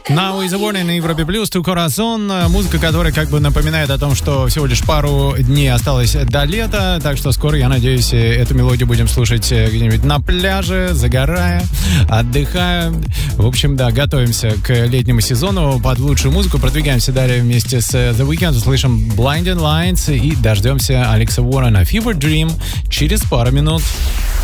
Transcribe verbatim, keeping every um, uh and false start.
Now is a warning на Европе Плюс, Tu Corazon. Музыка, которая как бы напоминает о том, что всего лишь пару дней осталось до лета. Так что скоро, я надеюсь, эту мелодию будем слушать где-нибудь на пляже, загорая, отдыхая. В общем, да, готовимся к летнему сезону под лучшую музыку. Продвигаемся далее вместе с The Weeknd. Услышим Blinding Lights и дождемся Алекса Уоррена. Fever Dream через пару минут.